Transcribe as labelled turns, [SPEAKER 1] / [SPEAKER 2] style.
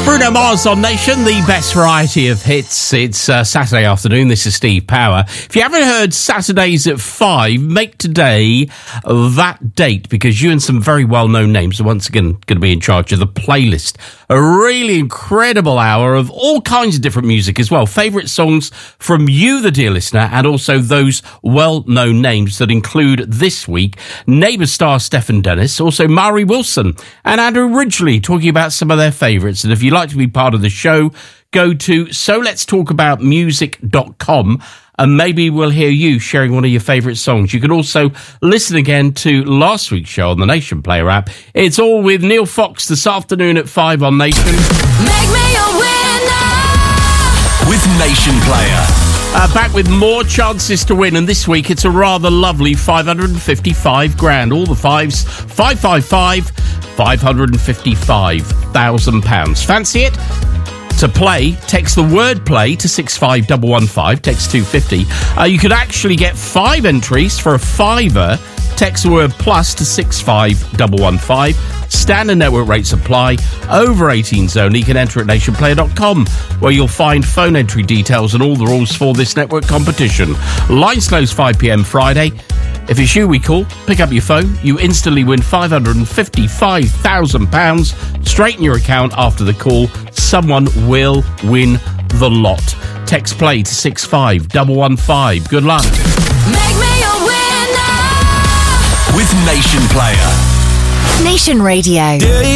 [SPEAKER 1] Bruno Mars on Nation, the best variety of hits. It's Saturday afternoon. This is Steve Power. If you haven't heard Saturdays at 5, make today that date, because you and some very well-known names are once again going to be in charge of the playlist. A really incredible hour of all kinds of different music as well. Favourite songs from you, the dear listener, and also those well-known names that include this week Neighbour star Stephen Dennis, also Mari Wilson and Andrew Ridgeley talking about some of their favourites. And if you'd like to be part of the show, go to soletstalkaboutmusic.com and maybe we'll hear you sharing one of your favourite songs. You can also listen again to last week's show on the Nation Player app. It's all with Neil Fox this afternoon at 5 on Nation.
[SPEAKER 2] Make me a winner
[SPEAKER 3] with Nation Player.
[SPEAKER 1] Back with more chances to win, and this week it's a rather lovely 555 grand. All the fives, 555, 555,000 pounds. Fancy it? To play, text the word play to 65115, text 250. You could actually get 5 entries for a £5. Text the word plus to 65115. Standard network rates apply. Over 18s only. You can enter at nationplayer.com, where you'll find phone entry details and all the rules for this network competition. Lines close 5 p.m. Friday. If it's you we call, pick up your phone. You instantly win £555,000 straight in your account after the call. Someone will win the lot. Text play to 65115. Good luck.
[SPEAKER 2] Make me a winner
[SPEAKER 3] with Nation Player.
[SPEAKER 4] Nation Radio.